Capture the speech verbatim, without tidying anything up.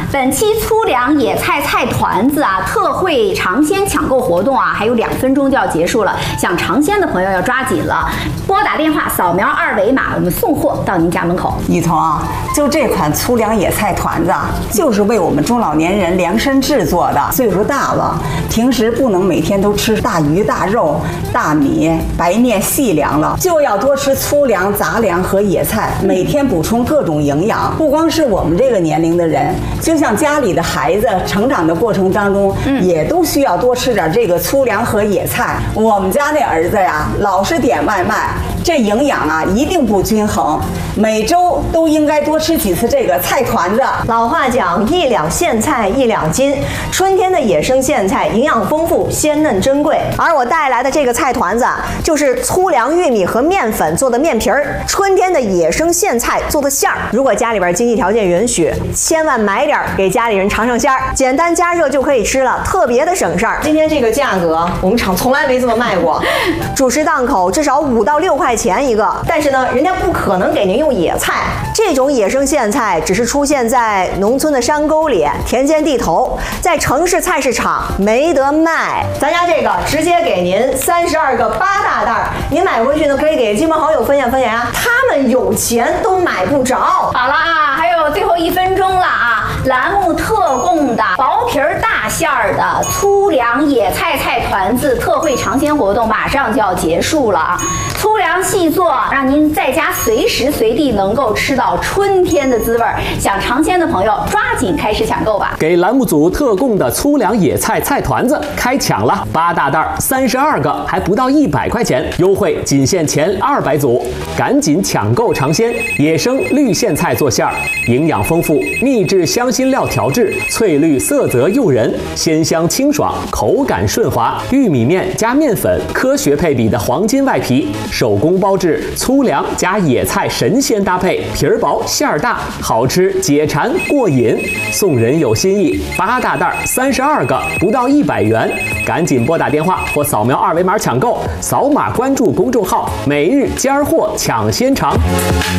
本期粗粮野菜菜团子啊，特惠尝鲜抢购活动啊，还有两分钟就要结束了，想尝鲜的朋友要抓紧了，拨打电话扫描二维码，我们送货到您家门口。 雨桐啊，就这款粗粮野菜团子，就是为我们中老年人量身制作的。岁数大了，平时不能每天都吃大鱼大肉、大米、白面细粮了，就要多吃粗粮、杂粮和野菜，每天补充各种营养。不光是我们这个年龄的人，就像家里的孩子成长的过程当中，嗯、也都需要多吃点这个粗粮和野菜。我们家那儿子呀，老是点外卖，这营养啊一定不均衡，每周都应该多吃几次这个菜团子。 老话讲，一两苋菜一两斤，春天的野生苋菜营养丰富，鲜嫩珍贵。而我带来的这个菜团子，就是粗粮、玉米和面粉做的面皮儿，春天的野生苋菜做的馅儿。如果家里边经济条件允许，千万买点给家里人尝尝鲜儿，简单加热就可以吃了，特别的省事儿。今天这个价格，我们厂从来没这么卖过，主食档口至少五到六块钱一个。但是呢，人家不可能给您用野菜，这种野生苋菜只是出现在农村的山沟里、田间地头，在城市菜市场没得卖。咱家这个直接给您三十二个八大袋儿，您买回去呢可以给亲朋好友分享分享啊，他们有钱都买不着。 好了啊，还有最后一分钟了啊！栏目特供的薄皮儿大馅儿的粗粮野菜菜团子特惠尝鲜活动马上就要结束了啊！粗粮细做，让您在家随时随地能够吃到春天的滋味。想尝鲜的朋友，抓紧开始抢购吧！ 给栏目组特供的粗粮野菜菜团子开抢了，八大袋三十二个，还不到一百块钱，优惠仅限前二百组，赶紧抢购尝鲜！野生绿苋菜做馅儿，营养丰富，秘制香辛料调制，翠绿色泽诱人，鲜香清爽，口感顺滑。玉米面加面粉，科学配比的黄金外皮，手工包制粗粮加野菜神仙搭配，皮儿薄馅儿大，好吃解馋过瘾。送人有心意，八大袋三十二个，不到一百元，赶紧拨打电话或扫描二维码抢购，扫码关注公众号“每日尖儿货抢鲜尝”。